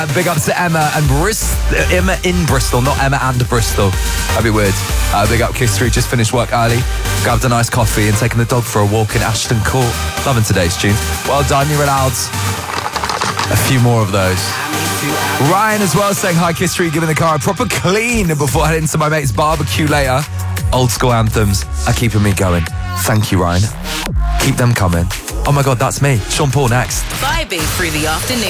Big ups to Emma and Emma in Bristol, not Emma and Bristol. That'd be weird. Big up Kiss Street, just finished work early, grabbed a nice coffee and taken the dog for a walk in Ashton Court. Loving today's tune. Well done, you're allowed a few more of those. Ryan as well saying hi Kiss Street, giving the car a proper clean before heading to my mate's barbecue later. Old school anthems are keeping me going. Thank you, Ryan. Keep them coming. Oh my God, that's me. Sean Paul next. Vibing through the afternoon.